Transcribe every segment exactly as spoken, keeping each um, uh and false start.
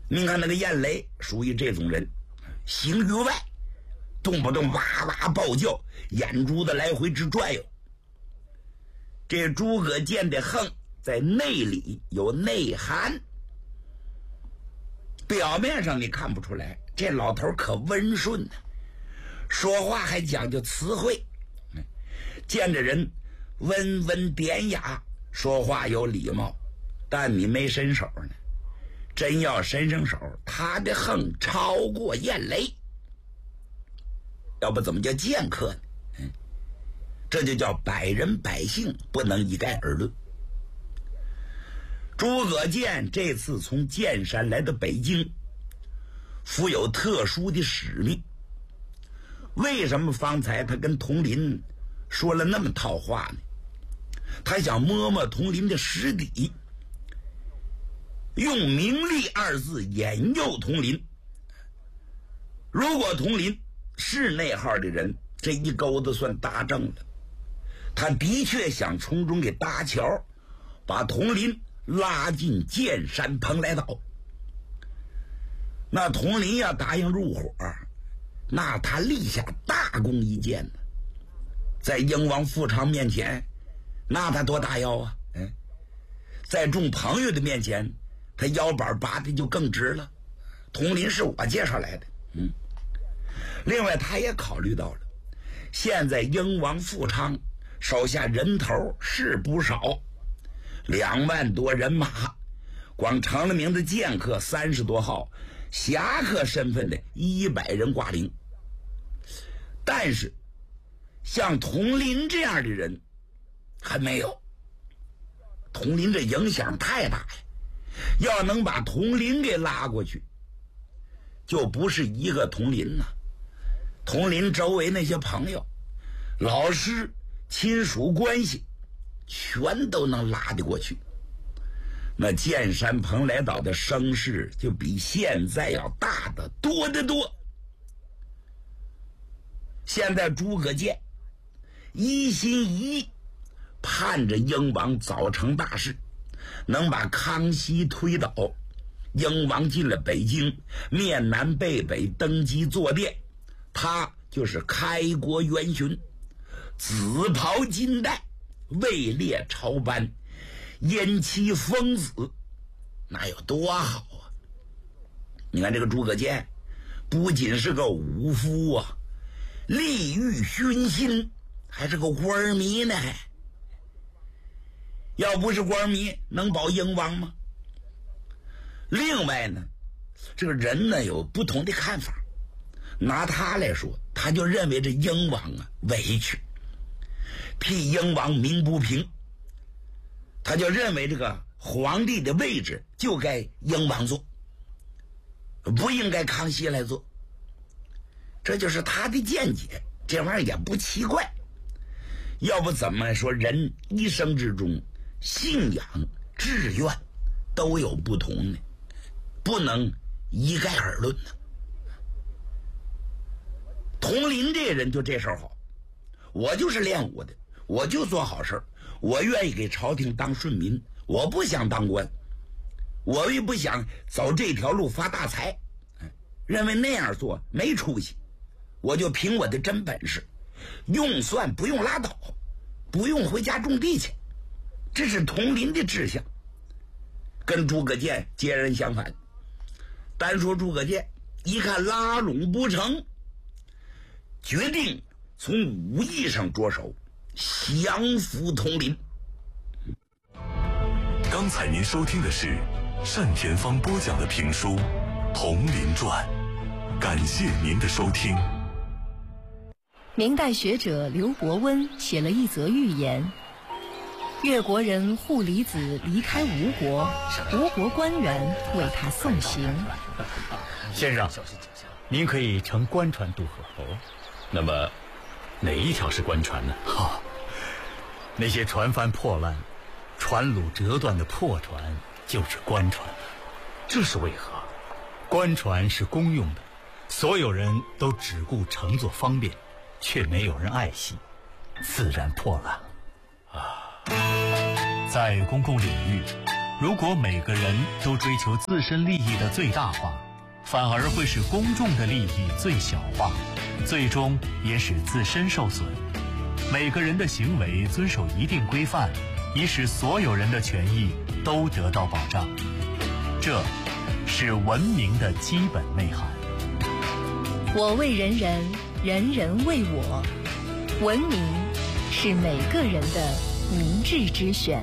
您看那个燕雷属于这种人，形于外，动不动哇哇暴叫，眼珠子来回直转悠。这诸葛健的横在内里有内涵，表面上你看不出来，这老头可温顺呢、啊，说话还讲究词汇，见着人温文典雅，说话有礼貌，但你没伸手呢。真要伸伸手，他的横超过燕雷，要不怎么叫剑客呢？嗯，这就叫百人百姓不能一概而论。诸葛健这次从剑山来到北京，负有特殊的使命。为什么方才他跟佟林说了那么套话呢？他想摸摸佟林的实底，用名利二字引诱佟林。如果佟林是内号的人，这一钩子算搭正了。他的确想从中给搭桥，把佟林拉进剑山蓬莱岛。那佟林要答应入伙，那他立下大功一件呢。在英王富昌面前，那他多大腰啊！嗯，在众朋友的面前，他腰板拔的就更直了。佟林是我介绍来的，嗯。另外，他也考虑到了，现在英王富昌手下人头是不少，两万多人马，光成了名的剑客三十多号，侠客身份的一百人挂零。但是，像佟林这样的人还没有。佟林这影响太大呀，要能把佟林给拉过去，就不是一个佟林呐、啊。佟林周围那些朋友、老师、亲属关系，全都能拉得过去。那剑山蓬莱岛的声势就比现在要大得多得多。现在诸葛健一心一意盼着英王早成大事，能把康熙推倒。英王进了北京，面南背北登基坐殿，他就是开国元勋，紫袍金带，位列朝班，燕妻封子，那有多好啊！你看这个诸葛健不仅是个武夫啊，利欲熏心，还是个官迷呢。要不是官迷，能保英王吗？另外呢，这个人呢有不同的看法。拿他来说，他就认为这英王啊委屈，替英王鸣不平，他就认为这个皇帝的位置就该英王做，不应该康熙来做。这就是他的见解，这玩意儿也不奇怪。要不怎么说人一生之中信仰志愿都有不同呢？不能一概而论呢。佟林这人就这手好，我就是练武的，我就做好事，我愿意给朝廷当顺民，我不想当官，我也不想走这条路发大财，认为那样做没出息，我就凭我的真本事，用算不用拉倒，不用回家种地去。这是佟林的志向，跟诸葛健截然相反。单说诸葛健，一看拉拢不成，决定从武艺上着手，降服佟林。 刚才您收听的是单田芳播讲的评书《佟林传》，感谢您的收听。 明代学者刘伯温写了一则寓言：越国人护离子离开吴国，吴国官员为他送行。 先生，您可以乘官船渡河。哦，那么哪一条是官船呢？哦，那些船帆破烂、船橹折断的破船就是官船。这是为何？官船是公用的，所有人都只顾乘坐方便，却没有人爱惜，自然破烂了。 在公共领域， 如果每个人都追求自身利益的最大化，反而会使公众的利益最小化，最终也使自身受损。每个人的行为遵守一定规范，以使所有人的权益都得到保障。这是文明的基本内涵。 我为人人，人人为我。文明是每个人的明智之选。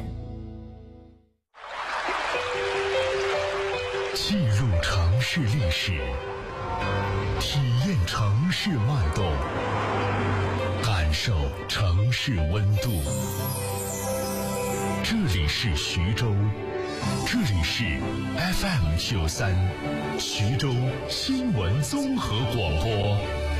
进入城市历史，体验城市脉动，感受城市温度。这里是徐州，这里是 F M 九三，徐州新闻综合广播。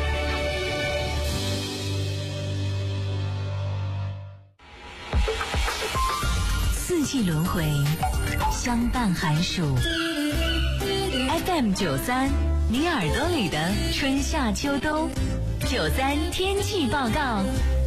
四季轮回，相伴寒暑。F M 九三，你耳朵里的春夏秋冬。九三天气报告。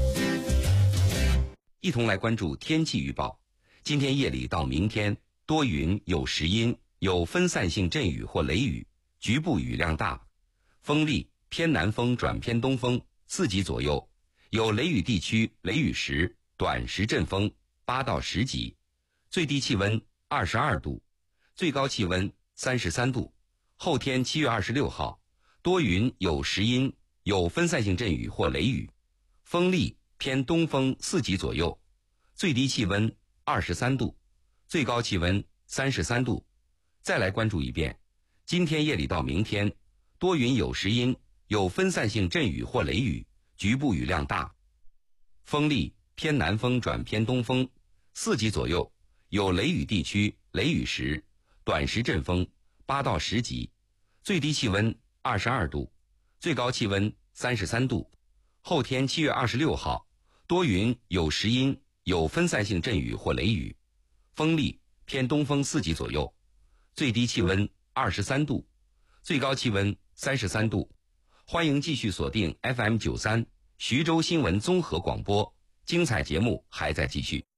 一同来关注天气预报。今天夜里到明天，多云有时阴，有分散性阵雨或雷雨，局部雨量大，风力偏南风转偏东风，四级左右，有雷雨地区雷雨时短时阵风八到十级，最低气温二十二度，最高气温三十三度。后天七月二十六号，多云有时阴，有分散性阵雨或雷雨，风力偏东风四级左右，最低气温二十三度，最高气温三十三度。再来关注一遍，今天夜里到明天，多云有时阴，有分散性阵雨或雷雨，局部雨量大，风力偏南风转偏东风四级左右，有雷雨地区雷雨时短时阵风八到十级，最低气温二十二度，最高气温三十三度。后天七月二十六号，多云有时阴，有分散性阵雨或雷雨，风力偏东风四级左右，最低气温二十三度，最高气温三十三度。欢迎继续锁定 F M 九三徐州新闻综合广播，精彩节目还在继续。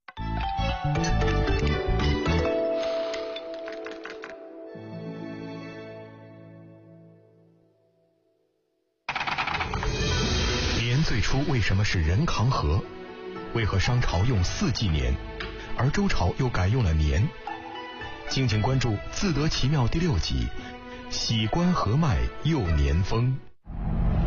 年最初为什么是人扛河？为何商朝用四纪年，而周朝又改用了年？敬请关注《自得其妙》第六集，喜观河脉又年丰。